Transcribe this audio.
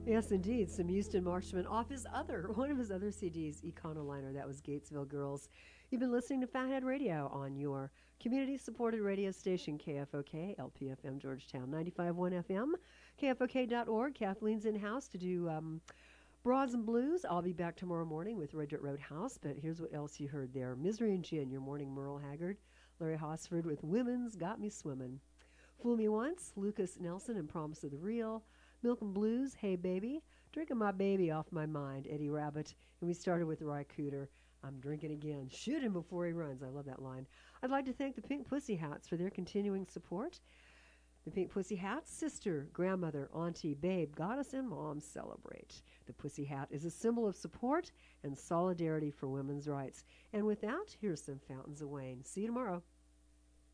Yes, indeed. Some Houston Marshman off one of his other CDs, Econoliner. That was Gatesville Girls. You've been listening to Fathead Radio on your community-supported radio station, KFOK, LPFM Georgetown, 95.1 FM, KFOK.org. Kathleen's in-house to do Broads and Blues. I'll be back tomorrow morning with Redgate Roadhouse, but here's what else you heard there. Misery and Gin, your morning Merle Haggard. Larry Hosford with Women's Got Me Swimming. Fool Me Once, Lucas Nelson and Promise of the Real. Milk and Blues, Hey Baby. Drinking My Baby Off My Mind, Eddie Rabbit. And we started with Ry Cooder. I'm drinking again. Shoot him before he runs. I love that line. I'd like to thank the Pink Pussy Hats for their continuing support. The Pink Pussy Hats, sister, grandmother, auntie, babe, goddess, and mom celebrate. The Pussy Hat is a symbol of support and solidarity for women's rights. And with that, here's some Fountains of Wayne. See you tomorrow.